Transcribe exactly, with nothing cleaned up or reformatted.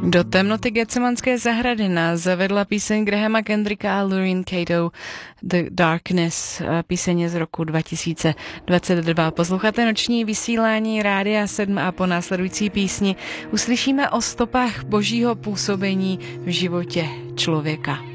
Do temnoty Getsemanské zahrady nás zavedla píseň Grahama Kendricka a Loreen Cato The Darkness, píseň z roku dva tisíce dvacet dva. Posloucháte noční vysílání Rádia sedm a po následující písni uslyšíme o stopách božího působení v životě člověka.